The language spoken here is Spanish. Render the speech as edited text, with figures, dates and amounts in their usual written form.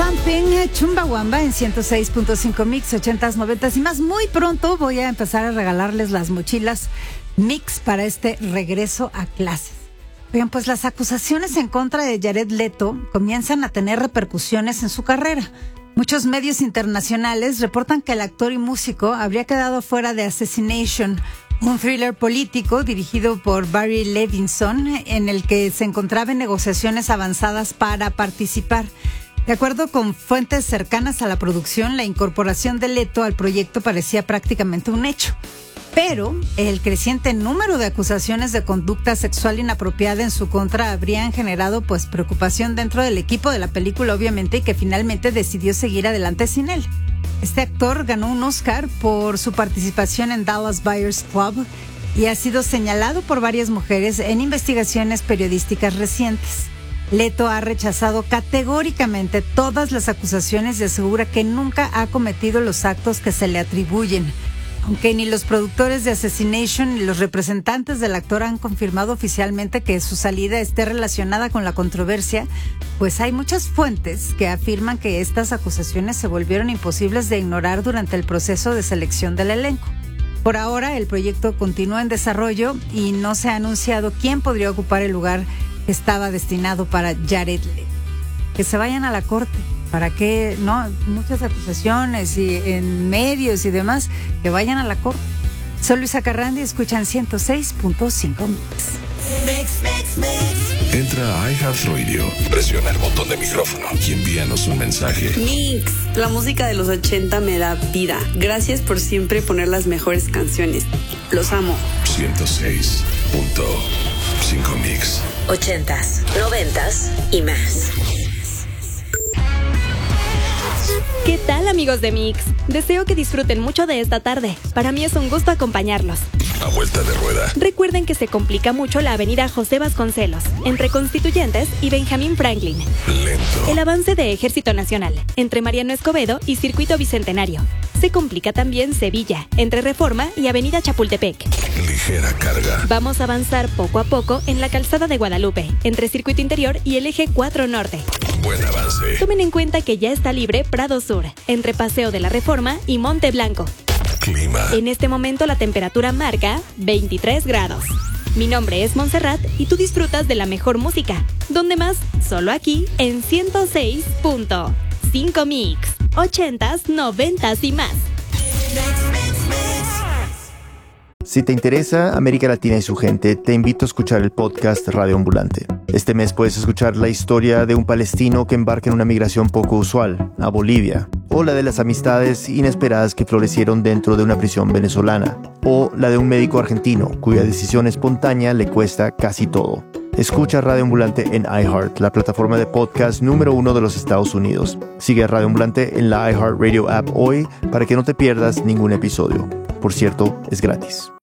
Thumping, Chumbawamba en 106.5 Mix, 80s, 90s y más. Muy pronto voy a empezar a regalarles las mochilas Mix para este regreso a clases. Bien, pues las acusaciones en contra de Jared Leto comienzan a tener repercusiones en su carrera. Muchos medios internacionales reportan que el actor y músico habría quedado fuera de Assassination, un thriller político dirigido por Barry Levinson, en el que se encontraba en negociaciones avanzadas para participar. De acuerdo con fuentes cercanas a la producción, la incorporación de Leto al proyecto parecía prácticamente un hecho. Pero el creciente número de acusaciones de conducta sexual inapropiada en su contra habrían generado preocupación dentro del equipo de la película, obviamente, y que finalmente decidió seguir adelante sin él. Este actor ganó un Oscar por su participación en Dallas Buyers Club y ha sido señalado por varias mujeres en investigaciones periodísticas recientes. Leto ha rechazado categóricamente todas las acusaciones y asegura que nunca ha cometido los actos que se le atribuyen. Aunque ni los productores de Assassination ni los representantes del actor han confirmado oficialmente que su salida esté relacionada con la controversia, pues hay muchas fuentes que afirman que estas acusaciones se volvieron imposibles de ignorar durante el proceso de selección del elenco. Por ahora, el proyecto continúa en desarrollo y no se ha anunciado quién podría ocupar el lugar que estaba destinado para Jared Leto. Que se vayan a la corte. ¿Para qué? No, muchas acusaciones y en medios y demás, que vayan a la corte. Soy Luisa Carrandi y escuchan 106.5 Mix. Entra a iHeartRadio, presiona el botón de micrófono y envíanos un mensaje. Mix, la música de los 80 me da vida. Gracias por siempre poner las mejores canciones. Los amo. 106.5 Mix. 80s, 90s y más. ¿Qué tal, amigos de Mix? Deseo que disfruten mucho de esta tarde. Para mí es un gusto acompañarlos. A vuelta de rueda. Recuerden que se complica mucho la avenida José Vasconcelos, entre Constituyentes y Benjamín Franklin. Lento. El avance de Ejército Nacional, entre Mariano Escobedo y Circuito Bicentenario. Se complica también Sevilla, entre Reforma y Avenida Chapultepec. Ligera carga. Vamos a avanzar poco a poco en la calzada de Guadalupe, entre Circuito Interior y el Eje 4 Norte. Buen avance. Tomen en cuenta que ya está libre Prado Sur, entre Paseo de la Reforma y Monte Blanco. Clima. En este momento la temperatura marca 23 grados. Mi nombre es Montserrat y tú disfrutas de la mejor música. ¿Dónde más? Solo aquí en 106.5 Mix. 80s, 90s y más. Si te interesa América Latina y su gente, te invito a escuchar el podcast Radio Ambulante. Este mes puedes escuchar la historia de un palestino que embarca en una migración poco usual, a Bolivia, o la de las amistades inesperadas que florecieron dentro de una prisión venezolana, o la de un médico argentino cuya decisión espontánea le cuesta casi todo. Escucha Radio Ambulante en iHeart, la plataforma de podcast número 1 de los Estados Unidos. Sigue a Radio Ambulante en la iHeartRadio app hoy para que no te pierdas ningún episodio. Por cierto, es gratis.